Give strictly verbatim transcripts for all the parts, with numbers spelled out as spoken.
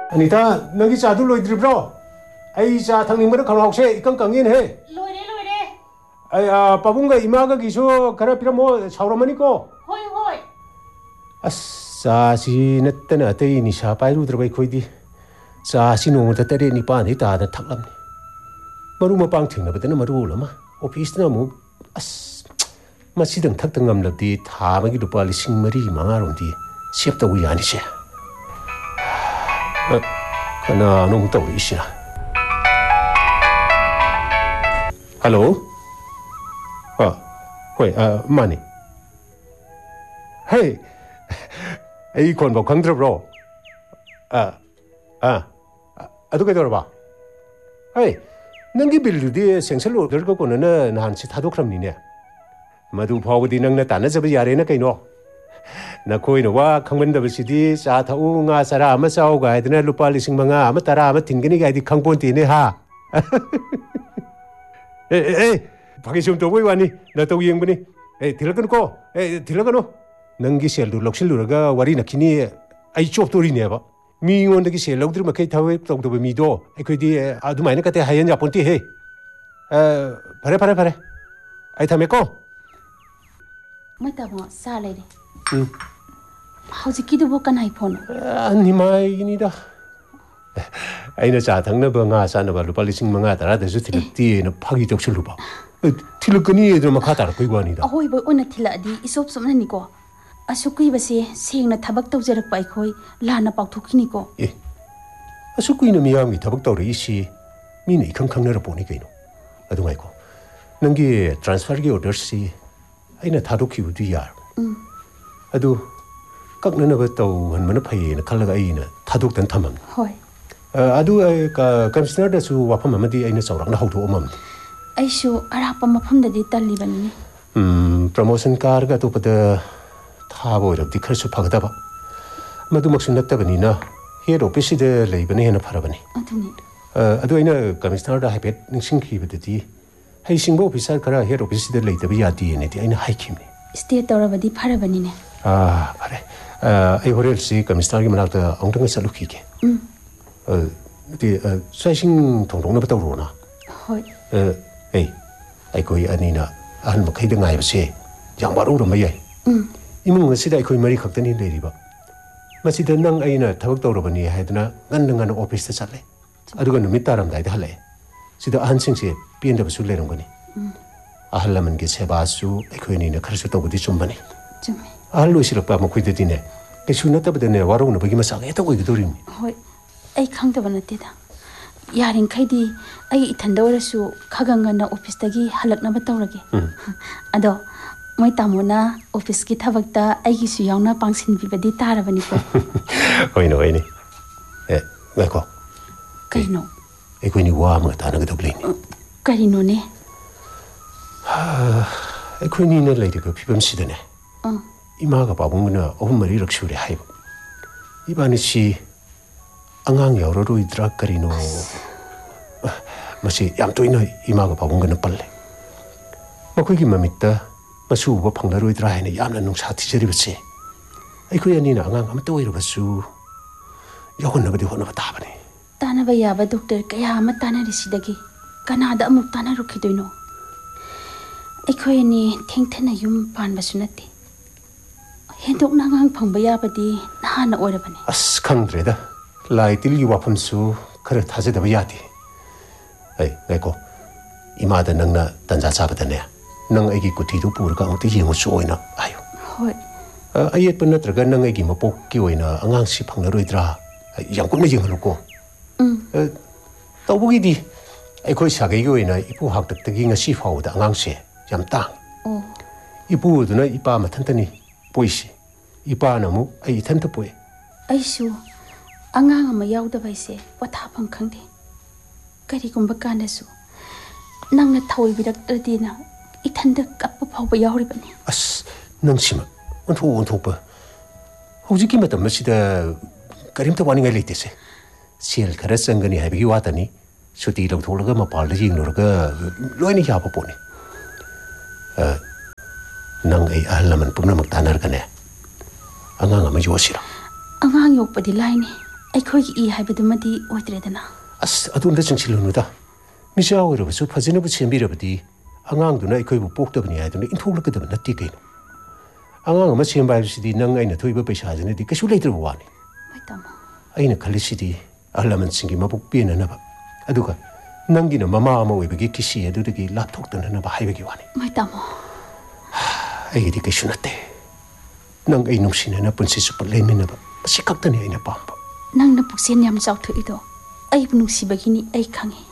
อันนี้ถ้านังกิจาดูลอยดริบล้อไอ้จ่าทางนี้มันขลอกเช่กังกังเงินเฮ้ลอยเด้ลอยเด้ไอ้ปะบุ้งกับอิมากับกิโซคาราพิรามอชาวรามันิโก้ห้อยห้อยอัสซาซีนัตเตนอัตย์นิชาไปรู้ดรไปคุยดีซาซีโนมันจะเตเรนิปานที่ตาเดทักลำนี่มารู้มาปังถึงนะประเด็นมารู้ละมั้งออฟฟิศน่ะมูอัสมาสิดังทักตั้งงำลับดีถามกิลูปาลิสิงมารีมังอารมณ์ดีเสียบตัววิญญาณเช่เออขณะน้องตัวอีสินะฮัลโหลอ่ะเฮ้ยอ่ะมานี่เฮ้ยไอ้คนบอกขังดรอปรออ่ะอ่ะอ่ะทุกคนตัวบ้าเฮ้ยนั่งกิบิลดูดิเสียงสโลว์เดี๋ยวก็คนนั้นน่ะหันสิท้าทุกคำนี้เนี่ยมาดูพอวันดีนั่งในตาน่าจะไปยาเรนนะใครเนาะนักคุยนะว่าขังมันดับสิดีสาธุงาสารามาเช้าไงแต่เนี่ยลูกปาลิสิงมังอามาตารามาทิ้งกันนี่ไงที่ขังปนตีเนี่ยฮะเอ้ยเอ้ยพักอีกชั่วโมงตัววันนี้น่าตัวยังปนี่เอ้ยทีละกันก็เอ้ยทีละกันเนาะนั่งกิเสียลูกหลอกเสียลูกก็วารีนักขี้นี่ไอ้ชอบตัวนี้เนี่ยปะมีเงินตะกี้เสียลูกดื่มมาแค่เท่าไหร่ตรงตัวไปมีโดไอ้คุยดีอ่ะดูไหมเนี่ยก็แต่หายันจับปนตีเฮ้เอ่อพาร์พาร์พาร์ไอ้ทำไมก็ไม่แต่ว่าซาเลยดิเขาจะคิดว่ากันไหนพอนอันนี้ไม่นี่ด้าไอ้เนี่ยจ่าทั้งนั้นบังอาจารย์ว่าลูกปาลิสิงมังอาแต่ละเดี๋ยวสุดที่ที่เนี่ยพักยี่จกชุลุบะที่ลูกนี่เดี๋ยวมาขาตาคุยกว่านี่ด้าโอ้ยบ่อุ่นที่ละดีอีสบสมนั่นนี่ก็อาสุกุยบะเสียเสียงน่ะทับกตัวเจริญไปคุยลานะปากทุกนี่ก็เอ๊ะอาสุกุยเนี่ยมีอะไรทับกตัวเลยสิมีเนี่ยข้างข้างเนี่ยเราปนี่กันเนาะอะดูไงก็นั่งกี้ transfer กี่ order สิไอ้เนี่ยทารุคิวดียาร์อะดูก็นั่นน่ะเป็นตัวหันมันพายเนี่ยขั้นละไอ้เนี่ยทารุกันทำมันโอ้ยเอ่ออะดูไอ้กับกัมพูชาเดสูว่าพม่ามันดีไอ้เนี่ยสาวรักน่าหูตัวมันไอ้ชูอาราปมาพมเดดิตัลลีบันนี่อืมโปรโมชั่นการ์ก็ตัวเปเดท่าบ่อยรับดิคร์สุพักดาบะมาดูมักสุนัตตะบันนี่นะเฮียโรปิสิเดเลยบันนี่เห็นพาราบันนี่อันนี้เอ่ออะดูไอ้เนี่ยกัมพูชาเดให้เป็ดนิ่งสิงคีบัดดีให้สิงบ่พิซซ่าคาราเฮียโรปิสิเดเลยแต่ไม่ยาดีเนี่ยที่ไอ้เนี่ยให้คิมนี่สเตย์ตัวเราบัดดีพาราบันนี่เนี่ยอ่าพาราเอ่อไอ้ฮอร์เรลซีกัมพูชาที่มันเอาแต่องค์ตั้งแต่สลุกขี้เกอืมเอ่อที่เอ่อใช้สิงถงถงเนี่ยไม่ต้องรู้นะโอ้ยเออเอ้ยไอ้คุยอันนี้นะอันมันคิดยังไงบ้างสิยังบารู้หรือไม่ยัยอีมึงมันสิได้คุยมารีขับตันนี่เลยดีบ่มาสิเดินนั่งไอ้น่ะทับตัวเราบันนี้ให้ตัวน่ะงั้นงั้นออฟฟิศจะจัดเลยอะดูกันมิตรรำได้ได้เลยสิเดี๋ยวอันสิ่งสิเปลี่ยนเดี๋ยวสุดเลยตรงกันนี่อาฮัลละมันกิเสบาสูไอ้คุยนี่นะคาร์สุดตัวบุตรจุ่มบันนี่อาฮัลลุสิลูกป้ามาคุยเด็ดเนี่ยไอ้สุนัตตะบัดเนี่ยว่ารู้นะบางทีมาสั่งไอ้ตัวกูดูริมโอ้ยไอ้ข้างตัวบันนี่ด้ยาริงใครดีไอ้ทันเดอร์สูข้ากังกันนะออฟฟิศตะกี้ฮัลลักน้ำบัตรเลยอะดอไม่ตามนะออฟฟิศกิทับวักตาไอ้กิสุยองนะปังสินบิบดีตาระบันนี่ก็โอ้ยโน้ยนี่เอ๊ะไงก็ใครโน่ไอ้คนนี้ว่ามันตานักตบลิงใครโน่เนี่ยไอ้คนนี้เนี่ยเลยที่ก็พิบัมสิเดเนี่ยอีมากับป้าบุ้งเนี่ยโอ้มารีรักชูเลยให้อีบ้านนี้สิอังอังยาวรู้อีดรักกันโน่มาสิยามตัวนี้อีมากับป้าบุ้งกันนับเลยมาคุยกันมามิตรมาสู้ว่าพังแล้วรู้อีดรักเนี่ยยามนั้นนุ่งชาติเฉยๆสิไอ้คุยอันนี้นะอังอังมันตัวอีรู้ว่าสู้ยากคนนับดีคนนับตาบันนี่ตาหน้าใบยาบด็อกเตอร์ก็ยามาตาหน้าดิสิดกี้กันนาดามุกตาหน้ารุกขี้ตัวโน่ไอ้คุยอันนี้ทิ้งเท่านายุ่มปานบสุนัตติเห็นดอกนางอังพังใบยาบดีน่าหน้าอวยระบันนี่อัสขังเรด้าไล่ติลยูว่าพัมสูคาร์ทัศน์ดับยาดีเฮ้ยไงก็อีมาแต่นังน่ะตันจ่าซาบตันเนี่ยนังไอ้กี่กุฏิดูปูร์ก็องที่ยิงหัวช่วยนะอายุเฮ้ยไอ้ยัดเป็นนัดตระกันนังไอ้กี่มาปกกี่วันนะอังอังสิพังแล้วรู้ตราอย่างกูไม่ยิงลูกก็เออตัวบุกี้ดีไอ้คนสักกี่วันนะอีผู้หักตะกี้งาสิฟ้าอุดอังอังเสียยำตังอีผู้ตัวนั้นอีป้ามาทันทันนี่ป่วยสิอีป้าน่ะมุไอ้ทันทับป่วยไอ้ชูอังอังมายาวดะไปเสียว่าท้าพังคังดีก็ที่กุมบักการเดสูนั่งนัดทวีบิดักเอดีนะอีทันเด็กกับพ่อไปยาวริบันนี่อัสนั่งชิมะวันทุกวันทุกปะหูจิกิมาตั้มสิเดการิมตะวันยังไงเลยที่เสเสียลคาร์สังกันนี่ให้ไปกี่วันตอนนี้สุดที่เราทุกแล้วก็มาพาลยิงเราก็ร้อยนี่ยาปะปนนี่เออนั่งไอ้อาหลมันปุ่มน้ำมันตานาร์กันเนี่ยอังอังไม่ยั่วสิละอังอังยกปฏิไลนี่ ꯑꯩꯈꯣꯏꯒꯤ E ꯍꯥꯏꯕꯗꯨꯃꯗꯤ ꯑꯣꯏꯗ꯭ꯔꯦꯗꯅ ꯑꯁ ꯑꯗꯣꯝꯗ ꯆꯪꯁꯤꯜꯂꯨꯅꯨꯗ ꯃꯤꯆꯥ ꯑꯣꯏꯔꯕꯁꯨ ꯐꯖꯅꯕꯨ ꯁꯦꯝꯕꯤꯔꯕꯗꯤ ꯑꯉꯥꯡꯗꯨꯅ ꯑꯩꯈꯣꯏꯕꯨ ꯄꯣꯛꯇꯕꯅꯤ ꯍꯥꯏꯗꯨꯅ ꯏꯟꯊꯣꯛꯂꯛꯀꯗꯕ ꯅꯠꯇꯦ ꯀꯩꯅꯣ ꯑꯉꯥꯡ ꯑꯃ ꯁꯦꯝꯕ ꯍꯥꯏꯕꯁꯤꯗꯤ ꯅꯪ ꯑꯩꯅ ꯊꯣꯛꯏꯕ ꯄꯩꯁꯥꯁꯤꯅꯗꯤ ꯀꯩꯁꯨ ꯂꯩꯇ꯭ꯔꯕ ꯋꯥꯅꯤ ꯍꯣꯏ ꯇꯥꯃꯣ ꯑꯩꯅ ꯈꯜꯂꯤꯁꯤꯗꯤ ꯑꯍꯜ ꯂꯃꯟꯁꯤꯡꯒꯤ ꯃꯕꯨꯛ ꯄꯦꯟꯅꯅꯕ ꯑꯗꯨꯒ ꯅꯪꯒꯤꯅ ꯃꯃꯥ ꯑꯃ ꯑꯣꯏꯕꯒꯤ ꯀꯤꯁꯤ ꯑꯗꯨꯗꯒꯤ ꯂꯥꯞꯊꯣꯛꯇꯅꯅꯕ ꯍꯥꯏꯕꯒꯤ ꯋꯥꯅꯤ ꯍꯣꯏ ꯇꯥꯃꯣ ꯑꯩꯒꯤꯗꯤ ꯀꯩꯁꯨ ꯅꯠꯇꯦ ꯅꯪ ꯑꯩ ꯅꯨꯡꯁꯤꯅꯅ ꯄꯨꯟꯁꯤ ꯆꯨꯞꯄ ꯂꯩꯃꯤꯟꯅꯕ ꯃꯁꯤ ꯈꯛꯇꯅꯤ ꯑꯩꯅ ꯄꯥꯝꯕ ꯅꯪꯅ ꯄꯨꯛꯆꯦꯜ ꯌꯥꯝ ꯆꯥꯎꯊꯣꯛꯏꯗꯣ ꯑꯩꯕꯨ ꯅꯨꯡꯁꯤꯕꯒꯤꯅꯤ ꯑꯩ ꯈꯪꯉꯤ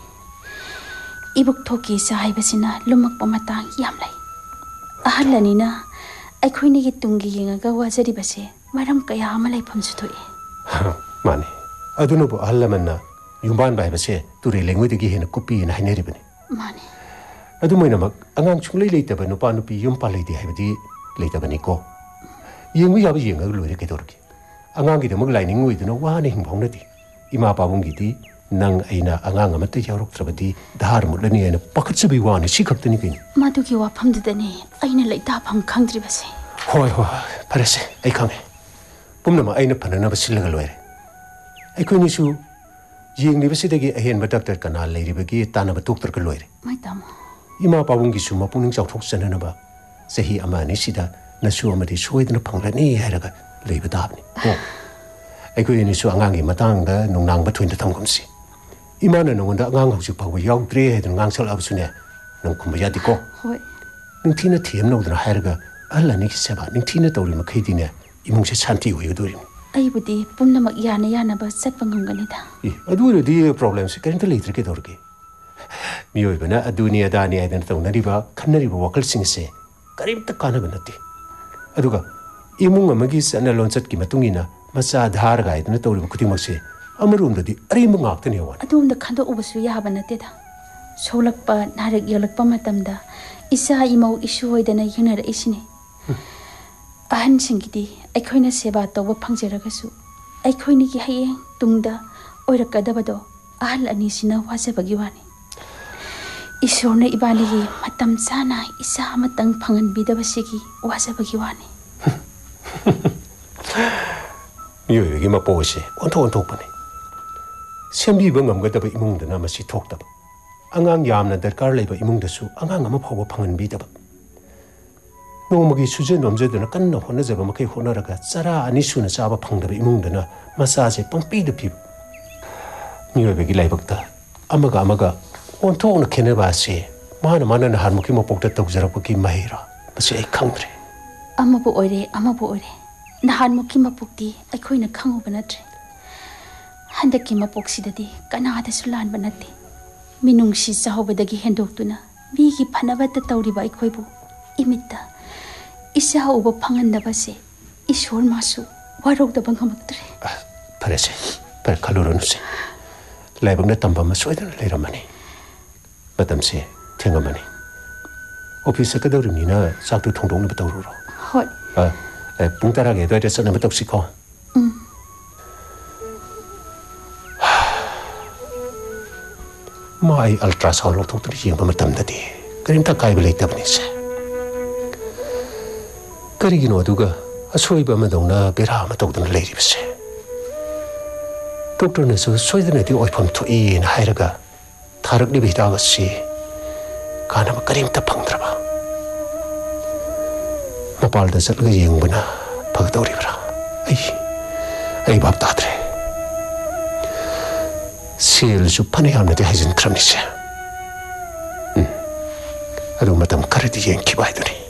ꯏꯕꯨꯛ ꯊꯣꯛꯀꯤ ꯏꯆꯥ ꯍꯥꯏꯕꯁꯤꯅ ꯂꯨꯝꯃꯛꯄ ꯃꯇꯥꯡ ꯌꯥꯝ ꯂꯩ ꯑꯍꯜ ꯑꯅꯤꯅ ꯑꯩꯈꯣꯏꯅꯤꯒꯤ ꯇꯨꯡꯒꯤ ꯌꯦꯡꯉꯒ ꯋꯥꯖꯔꯤꯕꯁꯦ ꯃꯔꯝ ꯀꯌꯥ ꯑꯃ ꯂꯩꯐꯝꯁꯨ ꯊꯣꯛꯏ ꯃꯥꯅꯤ ꯑꯗꯨꯅꯕꯨ ꯑꯍꯜ ꯂꯃꯟꯅ ꯌꯨꯝꯕꯥꯟꯕ ꯍꯥꯏꯕꯁꯦ ꯇꯨꯔꯦꯜ ꯂꯩꯉꯣꯏꯗꯒꯤ ꯍꯦꯟꯅ ꯀꯨꯞꯄꯤꯑꯅ ꯍꯥꯏꯅꯔꯤꯕꯅꯤ ꯃꯥꯅꯤ ꯑꯗꯨꯃꯥꯏꯅꯃꯛ ꯑꯉꯥꯡ ꯁꯨꯡꯂꯩ ꯂꯩꯇꯕ ꯅꯨꯄꯥ ꯅꯨꯄꯤ ꯌꯨꯝ ꯄꯥꯜꯂꯩꯇꯦ ꯍꯥꯏꯕꯗꯤ ꯂꯩꯇꯕꯅꯤꯀꯣ ꯌꯦꯡꯕ ꯌꯥꯕ ꯌꯦꯡꯉꯒ ꯂꯣꯏꯔꯦ ꯀꯩꯗꯧꯔꯒꯦ ꯑꯉꯥꯡꯒꯤꯗꯃꯛ ꯂꯥꯏꯅꯤꯡ ꯑꯣꯏꯗꯨꯅ ꯋꯥꯅ ꯍꯤꯡꯐꯥꯎꯅꯗꯦ ꯏꯃꯥ ꯄꯥꯕꯨꯡꯒꯤꯗꯤ ꯅꯪ ꯑꯩꯅ ꯑꯉꯥꯡ ꯑꯃꯠꯇ ꯌꯥꯎꯔꯛꯇ꯭ꯔꯕꯗꯤ ꯙꯥꯔ ꯃꯨꯠꯂꯅꯤ ꯍꯥꯏꯅ ꯄꯥꯈꯠꯆꯕꯒꯤ ꯋꯥꯅꯤ ꯁꯤ ꯈꯛꯇꯅꯤ ꯀꯩꯅꯣ ꯃꯗꯨꯒꯤ ꯋꯥꯐꯝꯗꯨꯗꯅꯤ ꯑꯩꯅ ꯂꯩꯇꯥꯐꯝ ꯈꯪꯗ꯭ꯔꯤꯕꯁꯦ ꯍꯣꯏ ꯍꯣꯏ ꯐꯔꯦꯁꯦ ꯑꯩ ꯈꯪꯉꯦ ꯄꯨꯝꯅꯃꯛ ꯑꯩꯅ ꯐꯅꯅꯕ ꯁꯤꯜꯂꯒ ꯂꯣꯏꯔꯦ ꯑꯩꯈꯣꯏꯅꯤꯁꯨ ꯌꯦꯡꯂꯤꯕꯁꯤꯗꯒꯤ ꯑꯍꯦꯟꯕ ꯗꯥꯛꯇꯔ ꯀꯅꯥ ꯂꯩꯔꯤꯕꯒꯦ ꯇꯥꯟꯅꯕ ꯇꯣꯛꯇ꯭ꯔꯒ ꯂꯣꯏꯔꯦ ꯃꯥꯏ ꯇꯥꯃꯣ ꯏꯃꯥ ꯄꯥꯕꯨꯡꯒꯤꯁꯨ ꯃꯄꯨꯛꯅꯤꯡ ꯆꯥꯎꯊꯣꯛꯆꯅꯅꯕ ꯆꯍꯤ ꯑꯃ ꯑꯅꯤꯁꯤꯗ ꯅꯁꯨ ꯑꯃꯗꯤ ꯁꯣꯏꯗꯅ ꯐꯪꯂꯅꯤ ꯍꯥꯏꯔꯒ ꯂꯩꯕ ꯇꯥꯕꯅꯤ ꯀꯣ ꯑꯩꯈꯣꯏ ꯑꯅꯤꯁꯨ ꯑꯉꯥꯡꯒꯤ ꯃꯇꯥꯡꯗ ꯅꯨꯡꯅꯥꯡꯕ ꯊꯣꯏꯅ ꯊꯝꯒꯨꯝꯁꯤ ꯏꯃꯥꯅ ꯅꯉꯣꯟꯗ ꯑꯉꯥꯡ ꯍꯧꯖꯤꯛ ꯐꯥꯎꯕ ꯌꯥꯎꯗ꯭ꯔꯦ ꯍꯥꯏꯗꯨꯅ ꯉꯥꯡꯁꯜꯂꯛꯑꯕꯁꯨꯅꯦ ꯅꯪ ꯈꯨꯝꯕ ꯌꯥꯗꯦꯀꯣ ꯍꯣꯏ ꯅꯤꯡꯊꯤꯅ ꯊꯦꯝꯅꯧꯗꯅ ꯍꯥꯏꯔꯒ ꯑꯍꯜ ꯑꯅꯤꯒꯤ ꯁꯦꯕꯥ ꯅꯤꯡꯊꯤꯅ ꯇꯧꯔꯤ ꯃꯈꯩꯗꯤꯅꯦ ꯏꯃꯨꯡꯁꯦ ꯁꯥꯟꯇꯤ ꯑꯣꯏꯒꯗꯣꯔꯤꯕꯅꯤ ꯑꯩꯕꯨꯗꯤ ꯄꯨꯝꯅꯃꯛ ꯌꯥꯅ ꯌꯥꯅꯕ ꯆꯠꯄ ꯉꯝꯒꯅꯤꯗ ꯑꯦ ꯑꯗꯨ ꯑꯣꯏꯔꯗꯤ ꯄ꯭ꯔꯣꯕ꯭ꯂꯦꯝꯁꯦ ꯀꯔꯤꯝꯇ ꯂꯩꯇ꯭ꯔꯦ ꯀꯩꯗꯧꯔꯒꯦ ꯃꯤꯑꯣꯏꯕꯅ ꯑꯗꯨꯅꯤ ꯑꯗꯥꯅꯤ ꯍꯥꯏꯗꯅ ꯇꯧꯅꯔꯤꯕ ꯈꯟꯅꯔꯤꯕ ꯋꯥꯈꯜꯁꯤꯡꯁꯦ ꯀꯔꯤꯝꯇ ꯀꯥꯟꯅꯕ ꯅꯠꯇꯦ ꯑꯗꯨꯒ ꯏꯃꯨꯡ ꯑꯃꯒꯤ ꯆꯠꯅ ꯂꯣꯟꯆꯠꯀꯤ ꯃꯇꯨꯡ ꯏꯟꯅ ꯃꯆꯥ ꯙꯥꯔ ꯒꯥꯏꯗꯅ ꯇꯧꯔꯤꯕ ꯈꯨꯗꯤꯡꯃꯛꯁꯦ ꯑꯃꯔꯣꯝꯗꯗꯤ ꯑꯔꯦꯝꯕ ꯉꯥꯛꯇꯅꯦ ꯋꯥꯅꯤ ꯑꯗꯣꯝꯗ ꯈꯟꯗꯣꯛꯎꯕꯁꯨ ꯌꯥꯕ ꯅꯠꯇꯦꯗ ꯁꯣꯛꯂꯛꯄ ꯅꯥꯔꯛ ꯌꯦꯛꯂꯛꯄ ꯃꯇꯝꯗ ꯏꯆꯥ ꯏꯃꯧ ꯏꯁꯨ ꯍꯣꯏꯗꯅ ꯌꯦꯡꯅꯔꯛꯏꯁꯤꯅꯤ ꯑꯍꯟꯁꯤꯡꯒꯤꯗꯤ ꯑꯩꯈꯣꯏꯅ ꯁꯦꯕꯥ ꯇꯧꯕ ꯐꯪꯖꯔꯒꯁꯨ ꯑꯩꯈꯣꯏꯅꯤꯒꯤ ꯍꯌꯦꯡ ꯇꯨꯡꯗ ꯑꯣꯏꯔꯛꯀꯗꯕꯗꯣ ꯑꯍꯜ ꯑꯅꯤꯁꯤꯅ ꯋꯥꯖꯕꯒꯤ ꯋꯥꯅꯤ ꯏꯁꯣꯔꯅ ꯏꯕꯥꯅꯤꯒꯤ ꯃꯇꯝ ꯆꯥꯅ ꯏꯆꯥ ꯑꯃꯇꯪ ꯐꯪꯍꯟꯕꯤꯗꯕꯁꯤꯒꯤ ꯋꯥꯖꯕꯒꯤ ꯋꯥꯅꯤ ꯃꯤꯑꯣꯏꯕꯒꯤ ꯃꯄꯣꯛ ꯑꯁꯤ ꯑꯣꯟꯊꯣꯛ ꯑꯣꯟꯊꯣꯛꯄꯅꯤ ꯁꯦꯝꯕꯤꯕ ꯉꯝꯒꯗꯕ ꯏꯃꯨꯡꯗꯅ ꯃꯁꯤ ꯊꯣꯛꯇꯕ ꯑꯉꯥꯡ ꯌꯥꯝꯅ ꯗꯔꯀꯥꯔ ꯂꯩꯕ ꯏꯃꯨꯡꯗꯁꯨ ꯑꯉꯥꯡ ꯑꯃ ꯐꯥꯎꯕ ꯐꯪꯍꯟꯕꯤꯗꯕ ꯅꯣꯡꯃꯒꯤ ꯁꯨꯖ ꯅꯣꯝꯖꯗꯨꯅ ꯀꯟꯅ ꯍꯣꯠꯅꯖꯕ ꯃꯈꯩ ꯍꯣꯠꯅꯔꯒ ꯆꯔꯥ ꯑꯅꯤ ꯁꯨꯅ ꯆꯥꯕ ꯐꯪꯗꯕ ꯏꯃꯨꯡꯗꯅ ꯃꯆꯥꯁꯦ ꯄꯪꯄꯤꯗ ꯄꯤꯕ ꯃꯤꯑꯣꯏꯕꯒꯤ ꯂꯥꯏꯕꯛꯇ ꯑꯃꯒ ꯑꯃꯒ ꯑꯣꯟꯊꯣꯛꯅ ꯈꯦꯟꯅꯕ ꯑꯁꯤ ꯃꯥꯅ ꯃꯥꯅ ꯅꯍꯥꯟꯃꯨꯛꯀꯤ ꯃꯄꯣꯛꯇ ꯇꯧꯖꯔꯛꯄꯒꯤ ꯃꯍꯩꯔꯥ ꯃꯁꯤ ꯑꯩ ꯈꯪꯗ꯭ꯔꯦ ꯑꯃꯕꯨ ꯑꯣꯏꯔꯦ ꯑꯃꯕꯨ ꯑꯣꯏꯔꯦ ꯅꯍꯥꯟꯃꯨꯛꯀꯤ ꯃꯄꯣꯛꯇꯤ ꯑꯩꯈꯣꯏꯅ ꯈꯪꯉꯨꯕ ꯅꯠꯇ꯭ꯔꯦ ꯍꯟꯗꯛꯀꯤ ꯃꯄꯣꯛꯁꯤꯗꯗꯤ ꯀꯅꯥꯗꯁꯨ ꯂꯥꯟꯕ ꯅꯠꯇꯦ ꯃꯤꯅꯨꯡꯁꯤ ꯆꯥꯎꯕꯗꯒꯤ ꯍꯦꯟꯗꯣꯛꯇꯨꯅ ꯃꯤꯒꯤ ꯐꯅꯕꯇ ꯇꯧꯔꯤꯕ ꯑꯩꯈꯣꯏꯕꯨ ꯏꯃꯤꯠꯇ ꯏꯆꯥ ꯎꯕ ꯐꯪꯍꯟꯗꯕꯁꯦ ꯏꯁꯣꯔ ꯃꯥꯁꯨ ꯋꯥꯔꯧꯗꯕ ꯉꯝꯃꯛꯇ꯭ꯔꯦ ꯐꯔꯦꯁꯦ ꯐꯔꯦ ꯈꯜꯂꯨꯔꯅꯨꯁꯦ ꯂꯥꯏꯕꯛꯅ ꯇꯝꯕ ꯑꯃ ꯁꯣꯏꯗꯅ ꯂꯩꯔꯝꯃꯅꯤ ꯃꯇꯝꯁꯦ ꯊꯦꯡꯉꯝꯃꯅꯤ ꯑꯣꯐꯤꯁ ꯆꯠꯀꯗꯧꯔꯤꯕꯅꯤꯅ ꯆꯥꯛꯇꯨ ꯊꯣꯡꯗꯣꯛꯅꯕ ꯇꯧꯔꯨꯔꯣ ꯍꯣꯏ ꯄꯨꯡ ꯇꯔꯥꯒꯤ ꯑꯗꯨꯋꯥꯏꯗ ꯆꯠꯅꯕ ꯇꯧꯁꯤꯀꯣ ꯎꯝ ꯃꯥ ꯑꯩ ꯑꯜꯇ꯭ꯔꯥꯁꯥꯎꯟ ꯂꯧꯊꯣꯛꯇꯨꯅ ꯌꯦꯡꯕ ꯃꯇꯝꯗꯗꯤ ꯀꯔꯤꯝꯇ ꯑꯀꯥꯏꯕ ꯂꯩꯇꯕꯅꯤꯁꯦ ꯀꯔꯤꯒꯤꯅꯣ ꯑꯗꯨꯒ ꯑꯁꯣꯏꯕ ꯑꯃꯗꯧꯅ ꯕꯦꯔꯥ ꯑꯃ ꯇꯧꯗꯨꯅ ꯂꯩꯔꯤꯕꯁꯦ ꯗꯣꯛꯇꯔꯅꯁꯨ ꯁꯣꯏꯗꯅꯗꯤ ꯑꯣꯏꯐꯝ ꯊꯣꯛꯏꯅ ꯍꯥꯏꯔꯒ ꯊꯥꯔꯛꯂꯤꯕ ꯍꯤꯗꯥꯛ ꯑꯁꯤ ꯀꯥꯟꯅꯕ ꯀꯔꯤꯝꯇ ꯐꯪꯗ꯭ꯔꯕ ꯃꯄꯥꯜꯗ ꯆꯠꯂꯒ ꯌꯦꯡꯕꯅ ꯐꯒꯗꯧꯔꯤꯕ꯭ꯔꯥ ꯑꯩ ꯑꯩ ꯚꯥꯞ ꯇꯥꯗ꯭ꯔꯦ ꯁꯦꯜꯁꯨ ꯐꯅ ꯌꯥꯝꯅꯗꯤ ꯍꯩꯖꯤꯟꯈ꯭ꯔꯕꯅꯤꯁꯦ ꯎꯝ ꯑꯗꯨ ꯃꯇꯝ ꯈꯔꯗꯤ ꯌꯦꯡꯈꯤꯕ ꯍꯥꯏꯗꯨꯅꯤ